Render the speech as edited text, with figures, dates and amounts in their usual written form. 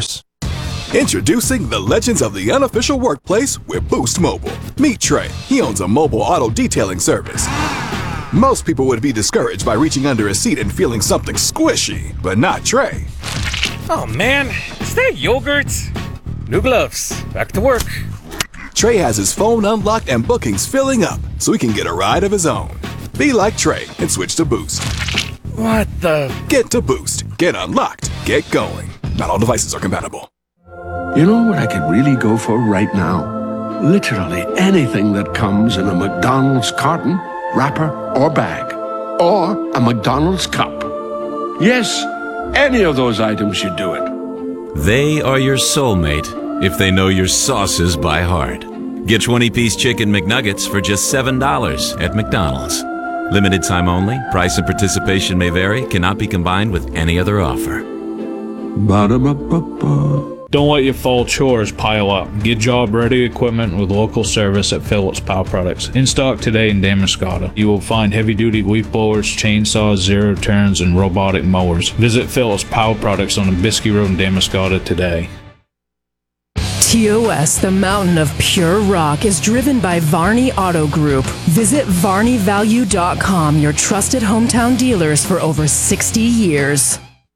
years. Introducing the legends of the unofficial workplace with Boost Mobile. Meet Trey. He owns a mobile auto detailing service. Most people would be discouraged by reaching under a seat and feeling something squishy, but not Trey. Oh man, is that yogurt? New gloves. Back to work. Trey has his phone unlocked and bookings filling up, so he can get a ride of his own. Be like Trey and switch to Boost. What the? Get to Boost. Get unlocked. Get going. Not all devices are compatible. You know what I could really go for right now? Literally anything that comes in a McDonald's carton, wrapper, or bag. Or a McDonald's cup. Yes, any of those items should do it. They are your soulmate if they know your sauces by heart. Get 20-piece chicken McNuggets for just $7 at McDonald's. Limited time only. Price and participation may vary. Cannot be combined with any other offer. Ba-da-ba-ba-ba. Don't let your fall chores pile up. Get job-ready equipment with local service at Phillips Power Products. In stock today in Damariscotta. You will find heavy-duty leaf blowers, chainsaws, zero-turns, and robotic mowers. Visit Phillips Power Products on Bisky Road in Damariscotta today. TOS, the mountain of pure rock, is driven by Varney Auto Group. Visit VarneyValue.com, your trusted hometown dealers for over 60 years.